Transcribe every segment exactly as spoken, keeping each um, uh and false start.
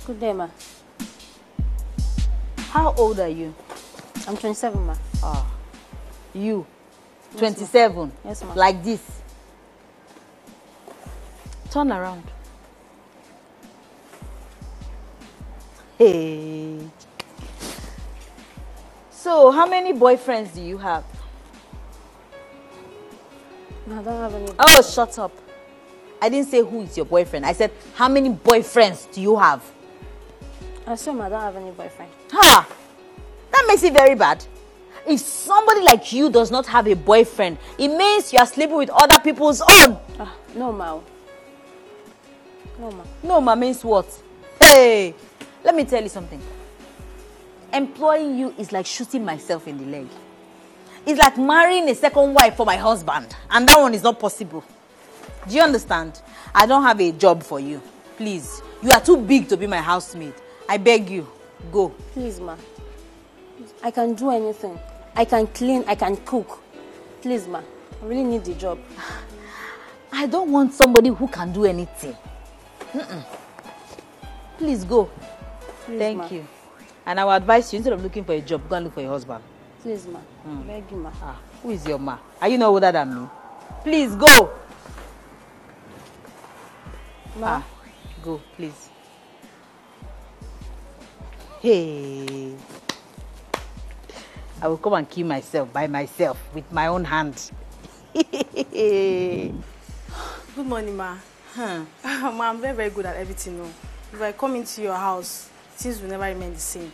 Good day, ma. How old are you? I'm twenty-seven, ma. Ah, you? twenty-seven? Yes, ma. Like this? Turn around. Hey. So, how many boyfriends do you have? No, I don't have any. Oh, shut up. I didn't say who is your boyfriend. I said, how many boyfriends do you have? I assume I don't have any boyfriend. Ha! That makes it very bad. If somebody like you does not have a boyfriend, it means you are sleeping with other people's own. Ah, no, ma. No, ma. No, ma means what? Hey! Let me tell you something. Employing you is like shooting myself in the leg. It's like marrying a second wife for my husband. And that one is not possible. Do you understand? I don't have a job for you. Please. You are too big to be my housemaid. I beg you. Go. Please, ma. I can do anything. I can clean. I can cook. Please, ma. I really need the job. I don't want somebody who can do anything. Mm-mm. Please go. Please, Thank ma. you. And I will advise you, instead of looking for a job, go and look for your husband. Please, ma. Mm. I beg you, ma. Ah, who is your ma? Are you not older than me? Please go. Ma. Ah, go, please. Hey. I will come and kill myself by myself with my own hand. Good morning, ma. Huh. Ma, I'm very, very good at everything. No? If I come into your house, things will never remain the same.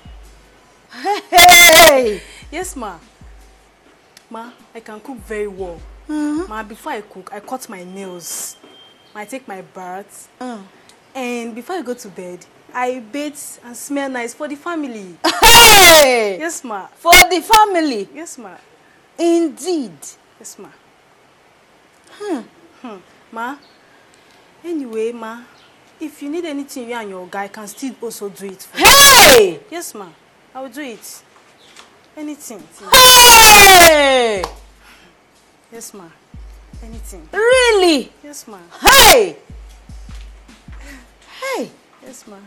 Hey! Yes, ma. Ma, I can cook very well. Mm-hmm. Ma, before I cook, I cut my nails. I take my bath. Mm. And before I go to bed, I bathe and smell nice for the family. Hey! Yes, ma. For the family? Yes, ma. Indeed. Yes, ma. Hmm. Hmm. Ma, anyway, ma, if you need anything, you and your guy can still also do it for you. Hey! Yes, ma. I will do it. Anything. Hey! Yes, ma. Anything. Really? Yes, ma. Hey! Hey! Yes, ma.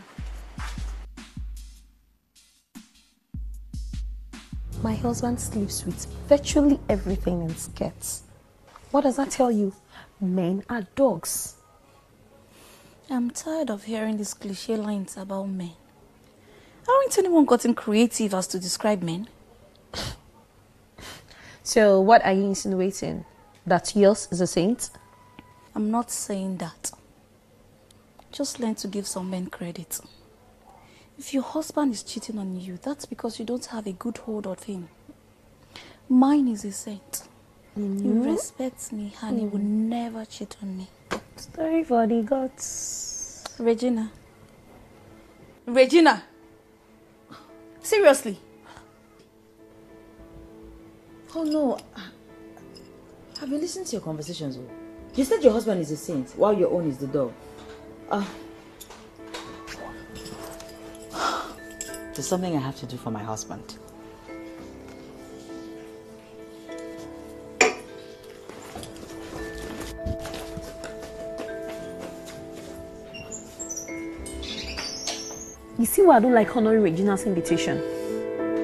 My husband sleeps with virtually everything in skirts. What does that tell you? Men are dogs. I'm tired of hearing these cliche lines about men. Haven't anyone gotten creative as to describe men? So what are you insinuating? That yours is a saint? I'm not saying that. Just learn to give some men credit. If your husband is cheating on you, that's because you don't have a good hold of him. Mine is a saint. Mm-hmm. He respects me and mm. he will never cheat on me. Story for the gods. Regina. Regina! Seriously? Oh no. I've been listening to your conversations. You said your husband is a saint while your own is the dog. Uh, there's something I have to do for my husband. You see why I don't like honoring Regina's invitation?